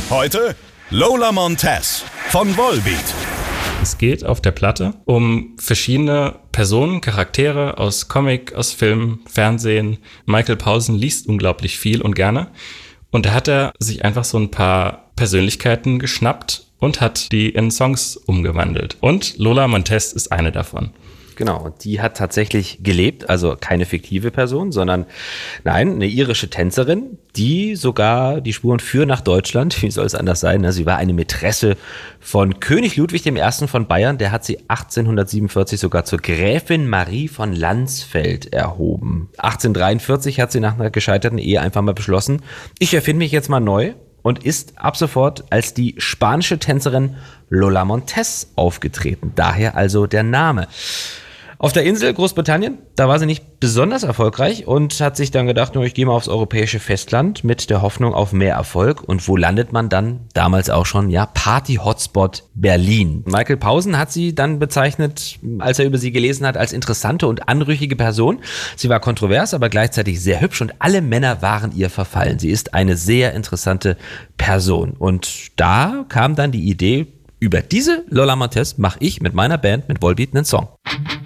Heute Lola Montez von Volbeat. Es geht auf der Platte um verschiedene Personen, Charaktere aus Comic, aus Film, Fernsehen. Michael Pausen liest unglaublich viel und gerne. Und da hat er sich einfach so ein paar Persönlichkeiten geschnappt und hat die in Songs umgewandelt. Und Lola Montez ist eine davon. Genau, die hat tatsächlich gelebt, also keine fiktive Person, sondern eine irische Tänzerin, die sogar die Spuren führen nach Deutschland. Wie soll es anders sein? Sie war eine Mätresse von König Ludwig I. von Bayern. Der hat sie 1847 sogar zur Gräfin Marie von Landsfeld erhoben. 1843 hat sie nach einer gescheiterten Ehe einfach mal beschlossen, ich erfinde mich jetzt mal neu. Und ist ab sofort als die spanische Tänzerin Lola Montez aufgetreten. Daher also der Name. Auf der Insel Großbritannien, da war sie nicht besonders erfolgreich und hat sich dann gedacht, ich gehe mal aufs europäische Festland mit der Hoffnung auf mehr Erfolg. Und wo landet man dann? Damals auch schon, Party-Hotspot Berlin. Michael Pausen hat sie dann bezeichnet, als er über sie gelesen hat, als interessante und anrüchige Person. Sie war kontrovers, aber gleichzeitig sehr hübsch und alle Männer waren ihr verfallen. Sie ist eine sehr interessante Person. Und da kam dann die Idee, über diese Lola Montez mache ich mit meiner Band, mit Volbeat, einen Song.